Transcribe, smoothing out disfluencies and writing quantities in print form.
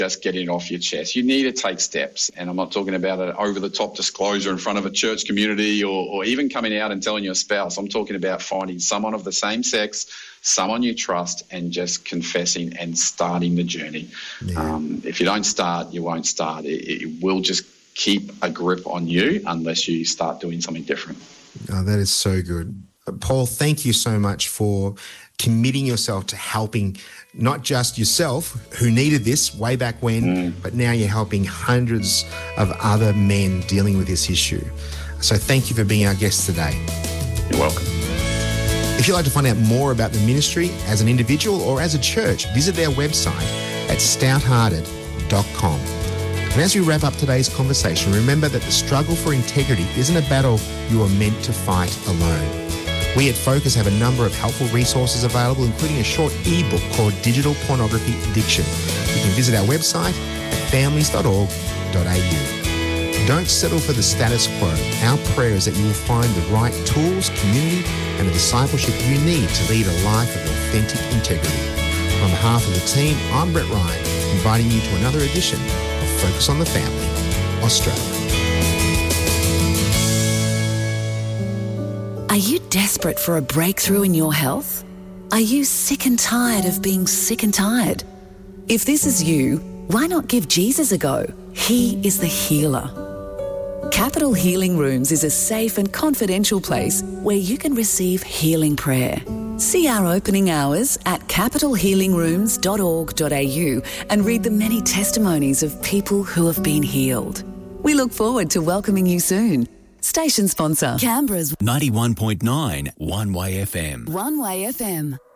just getting it off your chest. You need to take steps. And I'm not talking about an over-the-top disclosure in front of a church community or even coming out and telling your spouse. I'm talking about finding someone of the same sex, someone you trust, and just confessing and starting the journey. Yeah. If you don't start, you won't start. It will just keep a grip on you unless you start doing something different. Oh, that is so good. Paul, thank you so much for committing yourself to helping not just yourself, who needed this way back when, but now you're helping hundreds of other men dealing with this issue. So thank you for being our guest today. You're welcome. If you'd like to find out more about the ministry as an individual or as a church, visit their website at stouthearted.com. And as we wrap up today's conversation, remember that the struggle for integrity isn't a battle you are meant to fight alone. We at Focus have a number of helpful resources available, including a short ebook called Digital Pornography Addiction. You can visit our website at families.org.au. Don't settle for the status quo. Our prayer is that you will find the right tools, community, and the discipleship you need to lead a life of authentic integrity. On behalf of the team, I'm Brett Ryan, inviting you to another edition of Focus on the Family, Australia. Are you desperate for a breakthrough in your health? Are you sick and tired of being sick and tired? If this is you, why not give Jesus a go? He is the healer. Capital Healing Rooms is a safe and confidential place where you can receive healing prayer. See our opening hours at capitalhealingrooms.org.au and read the many testimonies of people who have been healed. We look forward to welcoming you soon. Station sponsor, Canberra's 91.9 One Way FM. One Way FM.